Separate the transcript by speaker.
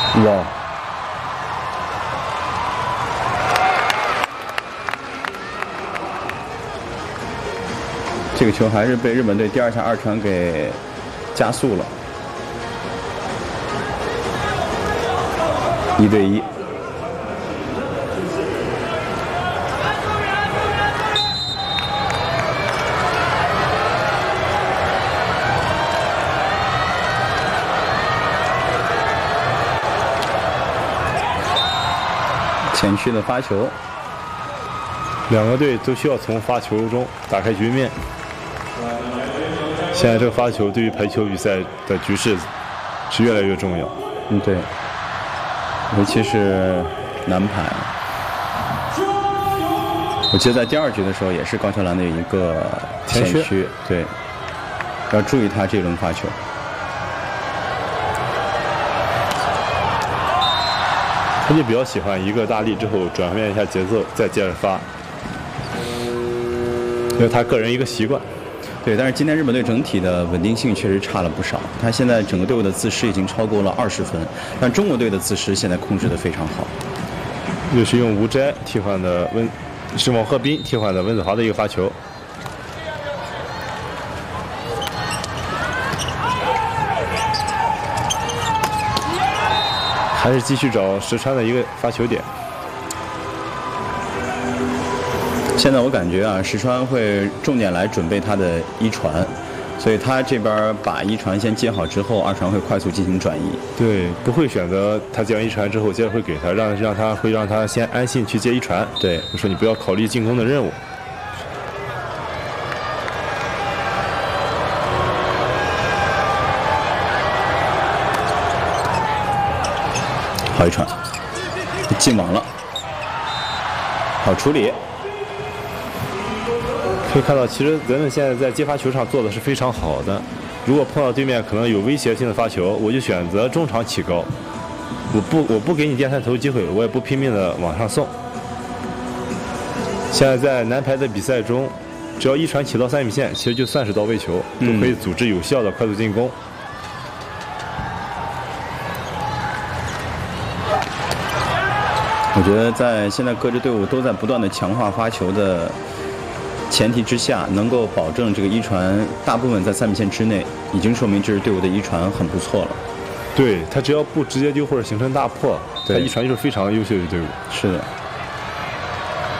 Speaker 1: 哇！这个球还是被日本队第二下二传给加速了，1对1。前区的发球，
Speaker 2: 两个队都需要从发球中打开局面。现在这个发球对于排球比赛的局势是越来越重要。
Speaker 1: 对，尤其是男排。我记得在第2局的时候，也是高桥蓝的有一个前区，对，要注意他这轮发球。
Speaker 2: 他就比较喜欢一个大力之后转变一下节奏，再接着发，这是他个人一个习惯。
Speaker 1: 对，但是今天日本队整体的稳定性确实差了不少。他现在整个队伍的自失已经超过了20分，但中国队的自失现在控制得非常好。
Speaker 2: 又是用吴斋替换的是王鹤斌替换的温子豪的一个发球。还是继续找石川的一个发球点。
Speaker 1: 现在我感觉啊，石川会重点来准备他的一传，所以他这边把一传先接好之后，二传会快速进行转移。
Speaker 2: 对，不会选择他接完一传之后，接着会给他，让他先安心去接一传。
Speaker 1: 对，
Speaker 2: 我说你不要考虑进攻的任务。
Speaker 1: 好一传，进网了，好处理。
Speaker 2: 可以看到，其实咱们现在在接发球上做的是非常好的。如果碰到对面可能有威胁性的发球，我就选择中场起高，我不给你垫探头机会，我也不拼命的往上送。现在在男排的比赛中，只要一传起到3米线，其实就算是到位球，都可以组织有效的快速进攻。
Speaker 1: 我觉得在现在各支队伍都在不断的强化发球的前提之下，能够保证这个一传大部分在3米线之内，已经说明这支队伍的一传很不错了。
Speaker 2: 对，他只要不直接丢或者形成大破，他一传就是非常优秀的队伍。
Speaker 1: 是的。